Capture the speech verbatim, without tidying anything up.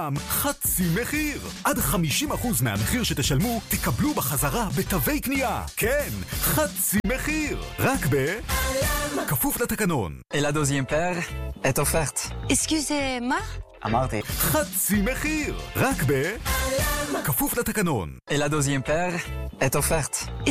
חצי מחיר. עד חמישים אחוז מהמחיר שתשלמו תקבלו בחזרה בתווי קנייה. כן, חצי מחיר. רק ב... כפוף לתקנון. Et la deuxième paire est offerte. Excusez-moi? אמרתי. חצי מחיר. רק ב... כפוף לתקנון. Et la deuxième paire est offerte.